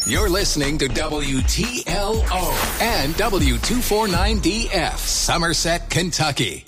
You're listening to WTLO and W249DF, Somerset, Kentucky.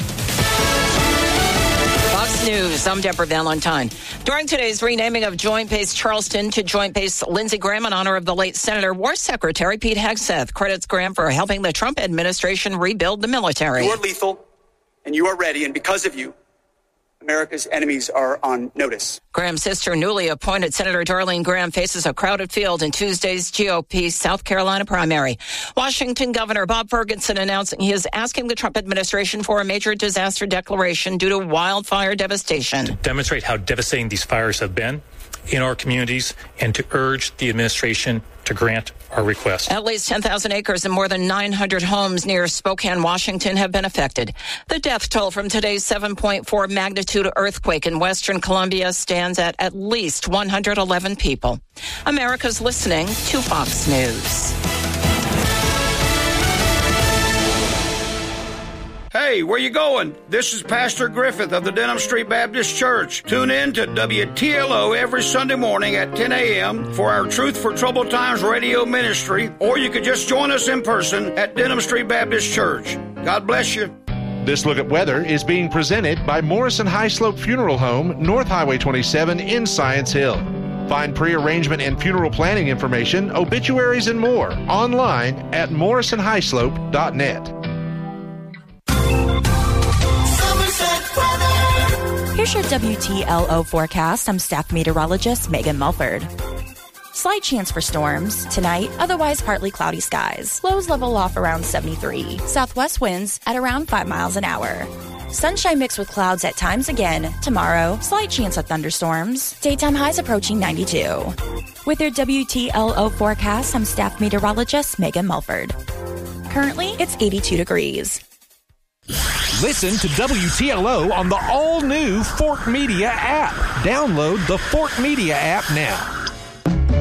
Fox News, I'm Deborah Valentine. During today's renaming of Joint Base Charleston to Joint Base Lindsey Graham in honor of the late Senator, War Secretary Pete Hegseth credits Graham for helping the Trump administration rebuild the military. You are lethal, and you are ready, and because of you, America's enemies are on notice. Graham's sister, newly appointed Senator Darlene Graham, faces a crowded field in Tuesday's GOP South Carolina primary. Washington Governor Bob Ferguson announcing he is asking the Trump administration for a major disaster declaration due to wildfire devastation. To demonstrate how devastating these fires have been in our communities and to urge the administration to grant our request. At least 10,000 acres and more than 900 homes near Spokane, Washington have been affected. The death toll from today's 7.4 magnitude earthquake in western Colombia stands at least 111 people. America's listening to Fox News. Hey, where you going? This is Pastor Griffith of the Denham Street Baptist Church. Tune in to WTLO every Sunday morning at 10 a.m. for our Truth for Troubled Times radio ministry, or you could just join us in person at Denham Street Baptist Church. God bless you. This look at weather is being presented by Morrison High Slope Funeral Home, North Highway 27 in Science Hill. Find pre-arrangement and funeral planning information, obituaries, and more online at morrisonhighslope.net. Here's your WTLO forecast. I'm staff meteorologist Megan Mulford. Slight chance for storms tonight, otherwise partly cloudy skies. Lows level off around 73. Southwest winds at around 5 miles an hour. Sunshine mixed with clouds at times again. Tomorrow, slight chance of thunderstorms. Daytime highs approaching 92. With your WTLO forecast, I'm staff meteorologist Megan Mulford. Currently, it's 82 degrees. Listen to WTLO on the all-new Fork Media app. Download the Fork Media app now.